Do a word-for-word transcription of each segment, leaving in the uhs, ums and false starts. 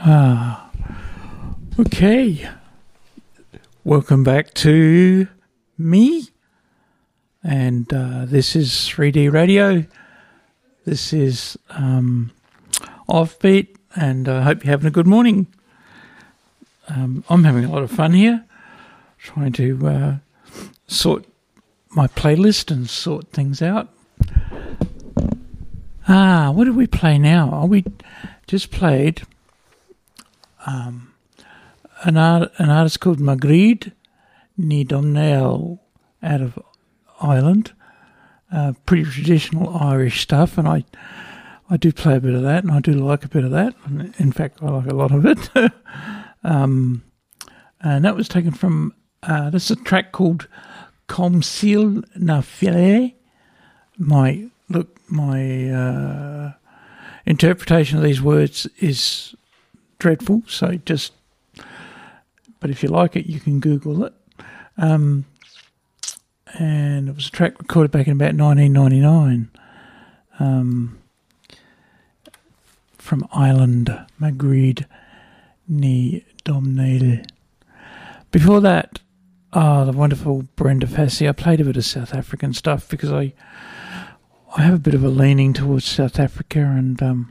Ah, okay. Welcome back to me, and uh, this is three D Radio. This is um, Offbeat, and I hope you're having a good morning. Um, I'm having a lot of fun here, trying to uh, sort my playlist and sort things out. Ah, what did we play now? Oh, we just played um, an art, an artist called Magritte Ní Domhnaill out of Ireland. Uh, pretty traditional Irish stuff, and I I do play a bit of that, and I do like a bit of that. In fact, I like a lot of it. um, and that was taken from uh, this is a track called Comsil na Filet. My look, my uh, interpretation of these words is dreadful, so just. But if you like it, you can Google it. Um, and it was a track recorded back in about nineteen ninety-nine um, from Ireland, Magritte Ní Domhnaill. Before that, oh, the wonderful Brenda Fassie. I played a bit of South African stuff because I I have a bit of a leaning towards South Africa, and um,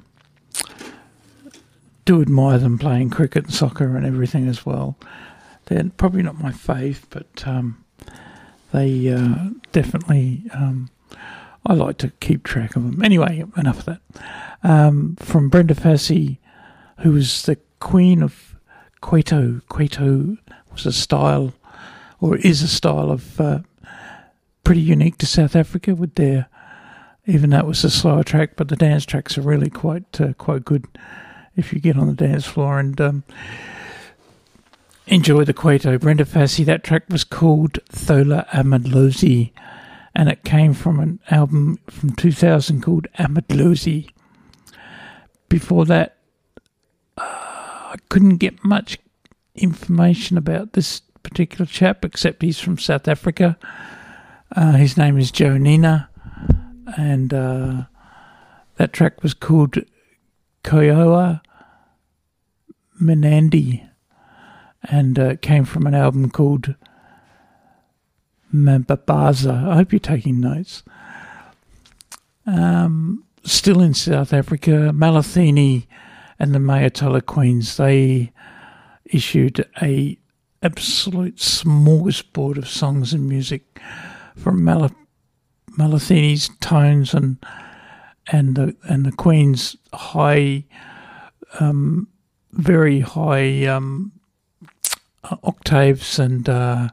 do admire them playing cricket and soccer and everything as well. They're probably not my fave, but um, they uh, definitely, um, I like to keep track of them. Anyway, enough of that. Um, from Brenda Fassie, who was the queen of Kwaito. Kwaito was a style, or is a style of uh, pretty unique to South Africa with their, even though it was a slower track, but the dance tracks are really quite uh, quite good if you get on the dance floor and um, enjoy the Kwaito. Brenda Fassie, that track was called Thola Amadlozi, and it came from an album from two thousand called Amadlozi. Before that, uh, I couldn't get much information about this particular chap, except he's from South Africa. Uh, his name is Joe Nina, and uh, that track was called Koyoa Menandi, and uh, came from an album called Mababaza. I hope you're taking notes. Um, still in South Africa, Malathini and the Mayatola Queens, they issued a absolute smorgasbord of songs and music from Mal- Malathini's tones and and the and the Queen's high, um, very high um, octaves and uh,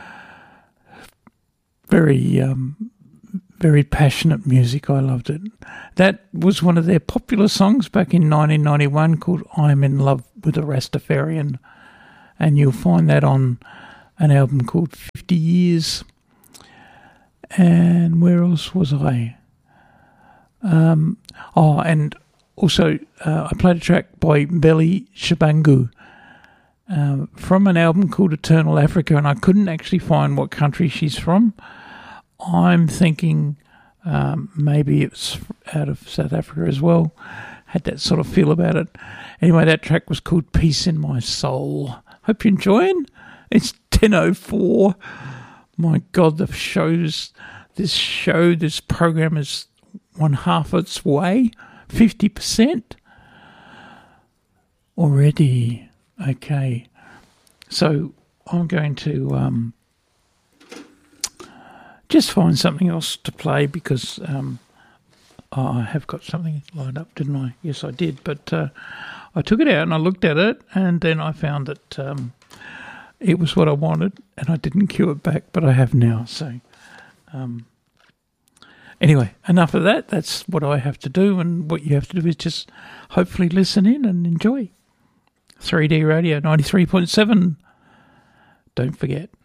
very um, very passionate music. I loved it. That was one of their popular songs back in nineteen ninety-one called "I'm in Love with a Rastafarian," and you'll find that on an album called fifty years. And where else was I? Um, oh, and also uh, I played a track by Belly Shabangu um, from an album called Eternal Africa, and I couldn't actually find what country she's from. I'm thinking um, maybe it's out of South Africa as well. Had that sort of feel about it. Anyway, that track was called Peace in My Soul. Hope you're enjoying. It's ten oh four. My God, the shows, this show, this program is one half its way, fifty percent already. Okay, so I'm going to um, just find something else to play because um, oh, I have got something lined up, didn't I? Yes, I did, but uh, I took it out and I looked at it, and then I found that um, it was what I wanted, and I didn't cue it back, but I have now. So, um, anyway, enough of that. That's what I have to do, and what you have to do is just hopefully listen in and enjoy. three D Radio ninety-three point seven. Don't forget.